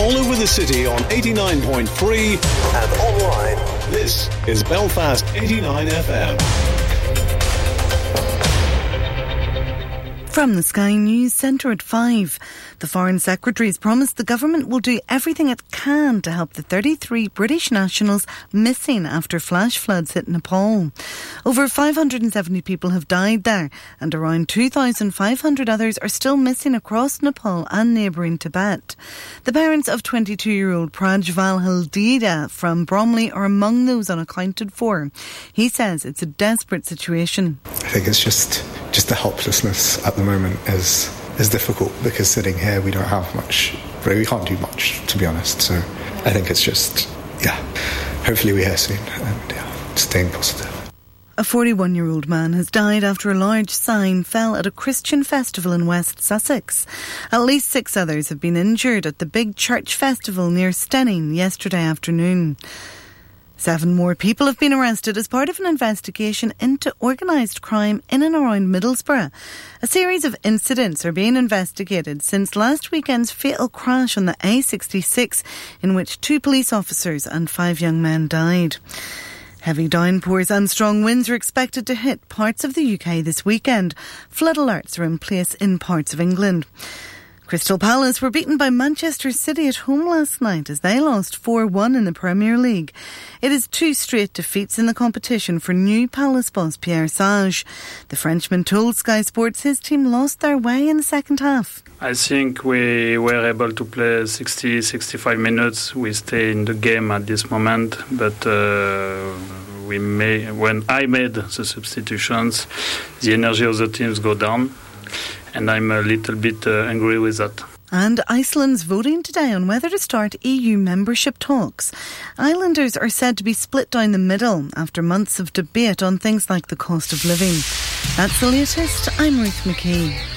all over the city on 89.3 and online. This is Belfast 89 FM. From the Sky News Centre at 5, the Foreign Secretary has promised the government will do everything it can to help the 33 British nationals missing after flash floods hit Nepal. Over 570 people have died there, and around 2,500 others are still missing across Nepal and neighbouring Tibet. The parents of 22-year-old Prajval Haldida from Bromley are among those unaccounted for. He says it's a desperate situation. I think it's just the helplessness at the moment is difficult, because sitting here we don't have much, we can't do much, to be honest. So I think it's just, hopefully we hear soon, and staying positive. A 41-year-old man has died after a large sign fell at a Christian festival in West Sussex. At least 6 others have been injured at the big church festival near Steyning yesterday afternoon. 7 more people have been arrested as part of an investigation into organised crime in and around Middlesbrough. A series of incidents are being investigated since last weekend's fatal crash on the A66, in which 2 police officers and 5 young men died. Heavy downpours and strong winds are expected to hit parts of the UK this weekend. Flood alerts are in place in parts of England. Crystal Palace were beaten by Manchester City at home last night as they lost 4-1 in the Premier League. It is 2 straight defeats in the competition for new Palace boss Pierre Sage. The Frenchman told Sky Sports his team lost their way in the second half. I think we were able to play 60-65 minutes. We stay in the game at this moment, but when I made the substitutions, the energy of the teams go down. And I'm a little bit angry with that. And Iceland's voting today on whether to start EU membership talks. Islanders are said to be split down the middle after months of debate on things like the cost of living. That's the latest. I'm Ruth McKee.